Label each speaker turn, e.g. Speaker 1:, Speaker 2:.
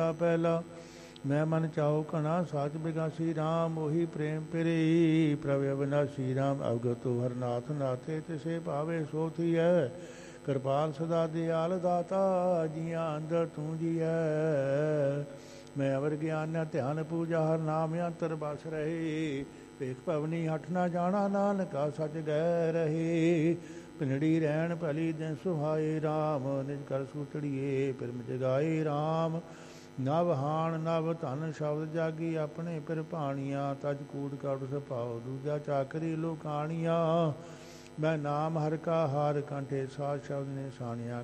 Speaker 1: ਪਹਿਲਾ ਮੈਂ ਮਨ ਚਾਹੋ ਕਣਾ ਸਾਚ ਬਿਗਾਸੀ ਰਾਮ ਉਹੀ ਪ੍ਰੇਮ ਪਿਰੀ ਪ੍ਰਭ ਅਵਿਨਾਸੀ ਰਾਮ ਅਵਗਤੋ ਹਰਨਾਥ ਨਾਥੇ ਤਿਸੇ ਭਾਵੇ ਸੋ ਥੀਐ ਕਿਰਪਾਲ ਸਦਾ ਦਿਆਲ ਦਾਤਾ ਜੀਆਂ ਅੰਦਰ ਤੂੰ ਜੀਐ ਮੈਂ ਅਵਰ ਗਿਆਨ ਧਿਆਨ ਪੂਜਾ ਹਰ ਨਾਮ ਅੰਤਰ ਬਸ ਰਹੇ ਵੇਖ ਭਵਨੀ ਹਠ ਨਾ ਜਾਣਾ ਨਾਨਕਾ ਸਚ ਗਹਿ ਰਹੇ ਪਿੰਡੀ ਰਹਿਣ ਭਲੀ ਦਿਨ ਸੁਹਾਏ ਰਾਮ ਨਿਜ ਕਰ ਸੂਤੜੀਏ ਪਿਰਮ ਜਗਾਏ ਰਾਮ ਨਵ ਹਾਣ ਨਵ ਧਨ ਸ਼ਬਦ ਜਾਗੀ ਆਪਣੇ ਫਿਰ ਭਾਣੀਆਂ ਤਜ ਕੂੜ ਕਾੜ ਸਪਾਉ ਦੂਜਾ ਚਾਕਰੀ ਲੋਕਾਣੀਆਂ ਮੈਂ ਨਾਮ ਹਰ ਕਾ ਹਾਰ ਕੰਠੇ ਸਾਧ ਸ਼ਬਦ ਨੇ ਸਾਣੀਆਂ